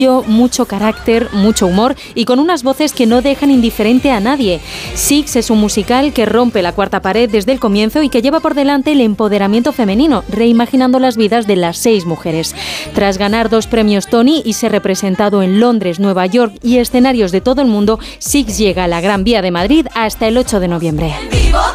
mucho carácter, mucho humor y con unas voces que no dejan indiferente a nadie. Six es un musical que rompe la cuarta pared desde el comienzo y que lleva por delante el empoderamiento femenino, reimaginando las vidas de las 6 mujeres. Tras ganar 2 premios Tony y ser representado en Londres, Nueva York y escenarios de todo el mundo, Six llega a la Gran Vía de Madrid hasta el 8 de noviembre.